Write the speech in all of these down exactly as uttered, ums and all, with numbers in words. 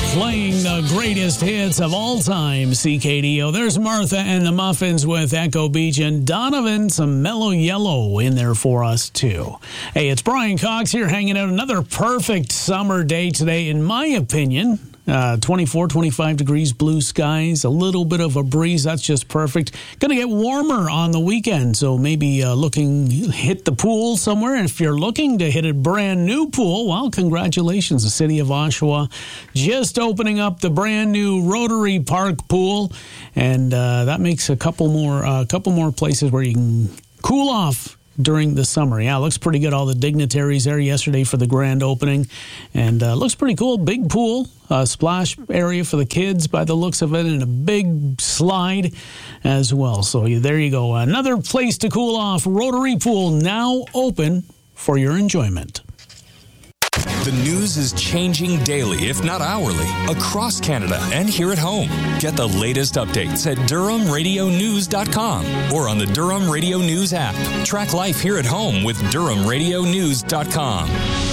playing the greatest hits of all time, C K D O. There's Martha and the Muffins with Echo Beach, and Donovan, some Mellow Yellow in there for us, too. Hey, it's Brian Cox here hanging out. Another perfect summer day today, in my opinion. Uh, twenty-four, twenty-five degrees, blue skies, a little bit of a breeze. That's just perfect. Going to get warmer on the weekend, so maybe uh, looking hit the pool somewhere. And if you're looking to hit a brand new pool, well, congratulations. The city of Oshawa just opening up the brand new Rotary Park pool, and uh, that makes a couple more, a uh, couple more places where you can cool off during the summer. Yeah, it looks pretty good. All the dignitaries there yesterday for the grand opening, and uh, looks pretty cool. Big pool, uh, splash area for the kids by the looks of it, and a big slide as well. So there you go. Another place to cool off. Rotary Pool now open for your enjoyment. The news is changing daily, if not hourly, across Canada and here at home. Get the latest updates at Durham Radio News dot com or on the Durham Radio News app. Track life here at home with Durham Radio News dot com.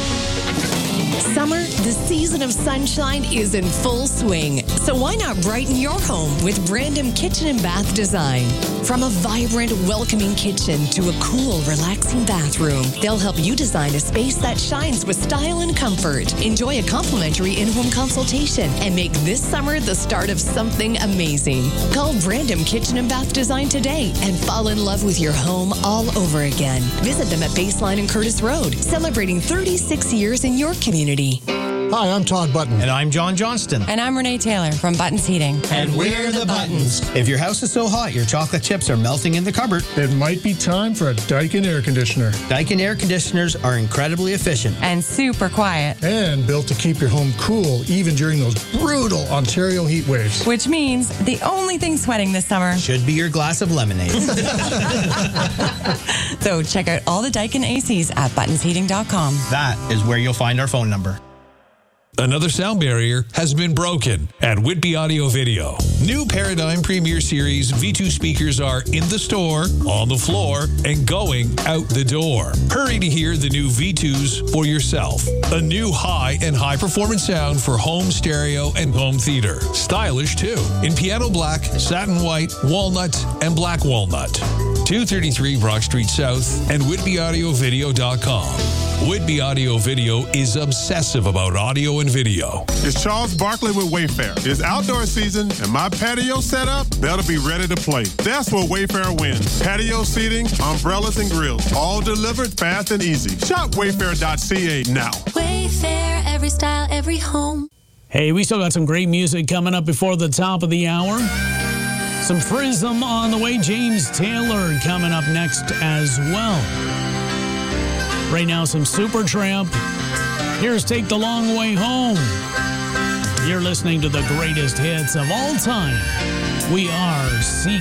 Summer, the season of sunshine, is in full swing. So why not brighten your home with Brandom Kitchen and Bath Design? From a vibrant, welcoming kitchen to a cool, relaxing bathroom, they'll help you design a space that shines with style and comfort. Enjoy a complimentary in-home consultation and make this summer the start of something amazing. Call Brandom Kitchen and Bath Design today and fall in love with your home all over again. Visit them at Baseline and Curtis Road, celebrating thirty-six years in your community. Hi, I'm Todd Button. And I'm John Johnston. And I'm Renee Taylor from Buttons Heating. And we're the Buttons. If your house is so hot your chocolate chips are melting in the cupboard, it might be time for a Daikin air conditioner. Daikin air conditioners are incredibly efficient. And super quiet. And built to keep your home cool even during those brutal Ontario heat waves. Which means the only thing sweating this summer should be your glass of lemonade. So check out all the Daikin A Cs at buttons heating dot com. That is where you'll find our phone number. Another sound barrier has been broken at Whitby Audio Video. New Paradigm Premier Series V two speakers are in the store, on the floor, and going out the door. Hurry to hear the new V twos for yourself. A new high and high performance sound for home stereo and home theater. Stylish too, in piano black, satin white, walnut, and black walnut. two thirty-three Brock Street South and whitby audio video dot com. Whitby Audio Video is obsessive about audio and video. It's Charles Barkley with Wayfair. It's outdoor season, and my patio setup, they'll be ready to play. That's where Wayfair wins. Patio seating, umbrellas, and grills, all delivered fast and easy. Shop wayfair dot c a now. Wayfair, every style, every home. Hey, we still got some great music coming up before the top of the hour. Some Prism on the way. James Taylor coming up next as well. Right now, some Supertramp. Here's Take the Long Way Home. You're listening to the greatest hits of all time. We are C